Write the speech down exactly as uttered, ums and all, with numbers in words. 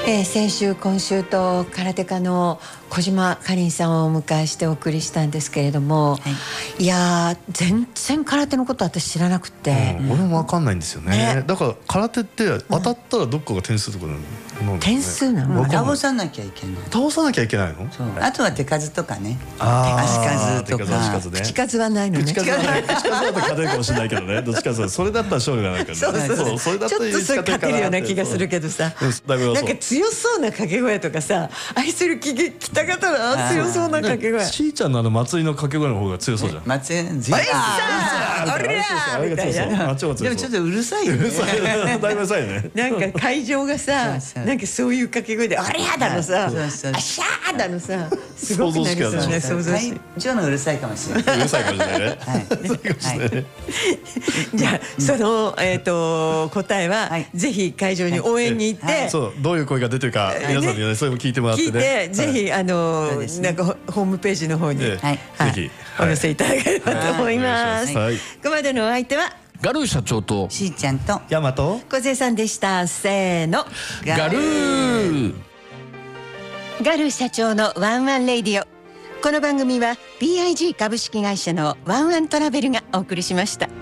えー、先週今週と空手家の小島かりんさんをお迎えしてお送りしたんですけれども、はい、いや全然空手のこと私知らなくて、 うん、俺も分かんないんですよ ね, ねだから空手って当たったらどっかが点数とかなの、 うん、点数なの、 倒さなきゃいけない倒さなきゃいけないの。 そうあとは手数とかね、 足数とか口数はないのね。 口数はない口数だと勝てるかもしれないけどねどっちかそれだったら勝利がないからね。 そうそうそう、それだったらちょっとそれ勝てるような気がするけどさ、なんか強そうな掛け声とかさ、愛する北方の強そうな掛け声。 しーちゃんのあの松井の掛け声の方が強そうじゃん。 松井あれさあれやみたいな。 でもちょっとうるさいよね。 うるさいだいぶうるさいね。 なんか会場がさ、なんかそういう掛け声であれやだのさ、あしゃーだのさ、すごくなりそうね。想像し。 会場のうるさいかもしれない。 うるさいかもしれないね。 じゃあそのえっと答えはぜひ会場に応援に行って、 そうどういう声が出てるか皆さんにねそれも聞いてもらってね。 聞いてぜひあのなんかホームページの方にぜひお寄せいただければと思います。ここまでのお相手はガルー社長としーちゃんとヤマト小瀬さんでした。せーの、 ガルーガルー社長のワンワンレディオ。この番組は ビーアイジー 株式会社のワンワントラベルがお送りしました。